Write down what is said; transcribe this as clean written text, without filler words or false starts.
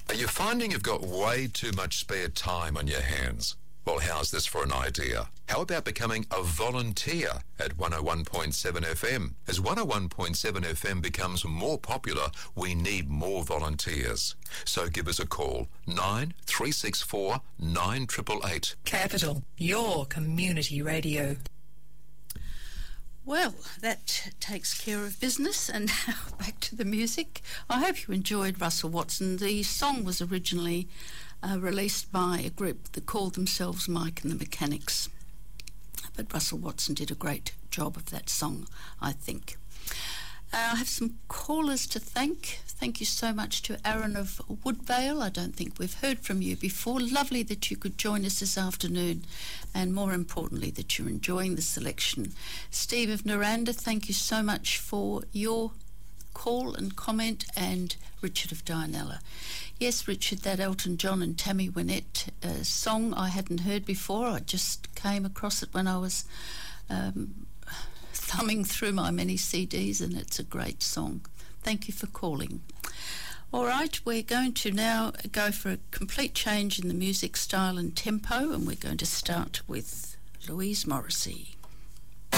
Are you finding you've got way too much spare time on your hands? Well, how's this for an idea? How about becoming a volunteer at 101.7 FM? As 101.7 FM becomes more popular, we need more volunteers. So give us a call, 9364 9888. Capital, your community radio. Well, that takes care of business, and now back to the music. I hope you enjoyed Russell Watson. The song was originally released by a group that called themselves Mike and the Mechanics, but Russell Watson did a great job of that song, I think. I have some callers to thank. Thank you so much to Aaron of Woodvale. I don't think we've heard from you before. Lovely that you could join us this afternoon, and more importantly that you're enjoying the selection. Steve of Naranda, thank you so much for your call and comment, and Richard of Dianella. Yes, Richard, that Elton John and Tammy Wynette song I hadn't heard before. I just came across it when I was thumbing through my many CDs, and it's a great song. Thank you for calling. All right, we're going to now go for a complete change in the music style and tempo, and we're going to start with Louise Morrissey.